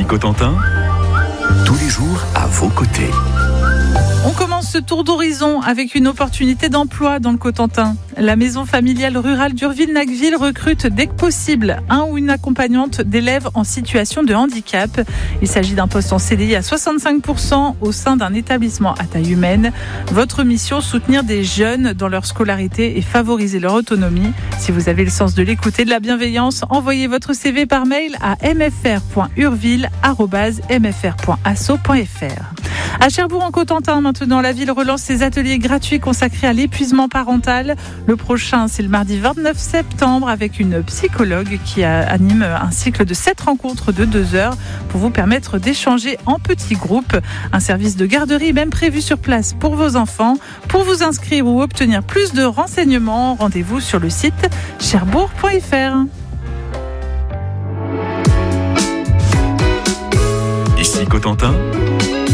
Cotentin, tous les jours à vos côtés. On commence ce tour d'horizon avec une opportunité d'emploi dans le Cotentin. La maison familiale rurale d'Urville-Nacqueville recrute dès que possible un ou une accompagnante d'élèves en situation de handicap. Il s'agit d'un poste en CDI à 65% au sein d'un établissement à taille humaine. Votre mission, soutenir des jeunes dans leur scolarité et favoriser leur autonomie. Si vous avez le sens de l'écoute et de la bienveillance, envoyez votre CV par mail à mfr.urville@mfr.asso.fr. À Cherbourg en Cotentin, maintenant, la ville relance ses ateliers gratuits consacrés à l'épuisement parental. Le prochain, c'est le mardi 29 septembre avec une psychologue qui anime un cycle de 7 rencontres de 2 heures pour vous permettre d'échanger en petits groupes. Un service de garderie est même prévu sur place pour vos enfants. Pour vous inscrire ou obtenir plus de renseignements, rendez-vous sur le site cherbourg.fr. Ici Cotentin,